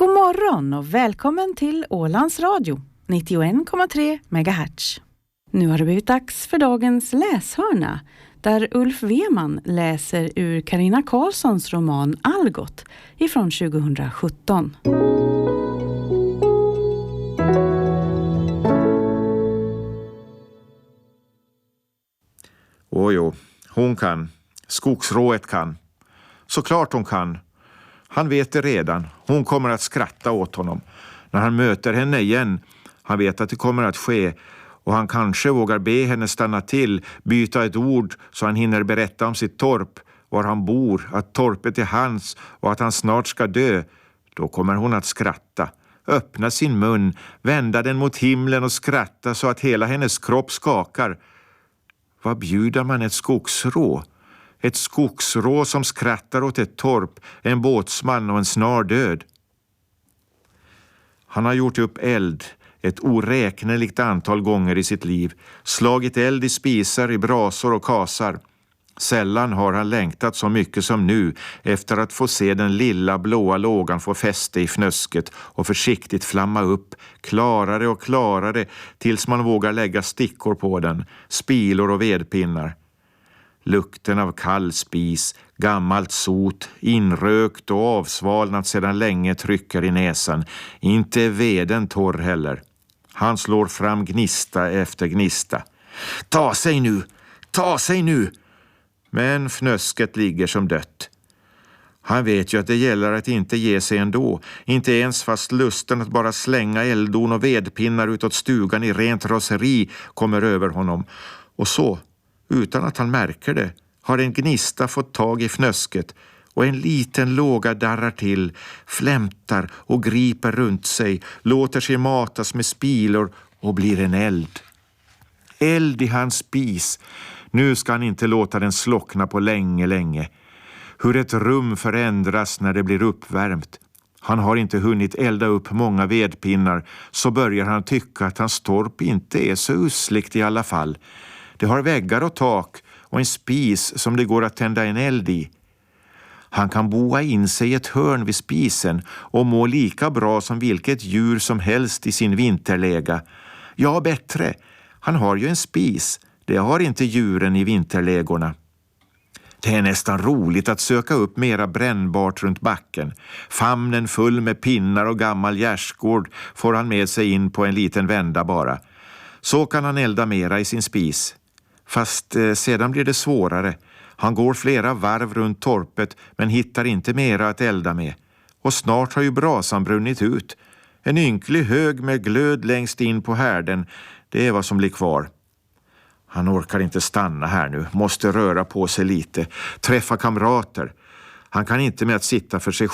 God morgon och välkommen till Ålands Radio, 91,3 MHz. Nu har det blivit dags för dagens läshörna, där Ulf Weman läser ur Carina Karlssons roman Algot ifrån 2017. Åjo, hon kan. Skogsrået kan. Såklart hon kan. Han vet det redan. Hon kommer att skratta åt honom. När han möter henne igen, han vet att det kommer att ske. Och han kanske vågar be henne stanna till, byta ett ord så han hinner berätta om sitt torp, var han bor, att torpet är hans och att han snart ska dö. Då kommer hon att skratta. Öppna sin mun, vända den mot himlen och skratta så att hela hennes kropp skakar. Vad bjuder man ett skogsrå? Ett skogsrå som skrattar åt ett torp, en båtsman och en snar död. Han har gjort upp eld ett oräkneligt antal gånger i sitt liv. Slagit eld i spisar, i brasor och kasar. Sällan har han längtat så mycket som nu efter att få se den lilla blåa lågan få fäste i fnösket och försiktigt flamma upp, klarare och klarare tills man vågar lägga stickor på den, spilor och vedpinnar. Lukten av kall spis, gammalt sot, inrökt och avsvalnat sedan länge trycker i näsan. Inte är veden torr heller. Han slår fram gnista efter gnista. Ta sig nu! Ta sig nu! Men fnösket ligger som dött. Han vet ju att det gäller att inte ge sig ändå. Inte ens fast lusten att bara slänga eldon och vedpinnar utåt stugan i rent raseri kommer över honom. Och så, utan att han märker det, har en gnista fått tag i fnösket och en liten låga darrar till, flämtar och griper runt sig, låter sig matas med spilor och blir en eld. Eld i hans spis. Nu ska han inte låta den slockna på länge. Hur ett rum förändras när det blir uppvärmt. Han har inte hunnit elda upp många vedpinnar, så börjar han tycka att hans torp inte är så usligt i alla fall. Det har väggar och tak och en spis som det går att tända en eld i. Han kan boa in sig i ett hörn vid spisen och må lika bra som vilket djur som helst i sin vinterläga. Ja, bättre. Han har ju en spis. Det har inte djuren i vinterlägorna. Det är nästan roligt att söka upp mera brännbart runt backen. Famnen full med pinnar och gammal gärdsgård får han med sig in på en liten vända bara. Så kan han elda mera i sin spis. Fast sedan blir det svårare. Han går flera varv runt torpet men hittar inte mera att elda med. Och snart har ju brasan brunnit ut. En ynklig hög med glöd längst in på härden, det är vad som blir kvar. Han orkar inte stanna här nu, måste röra på sig lite, träffa kamrater. Han kan inte med att sitta för sig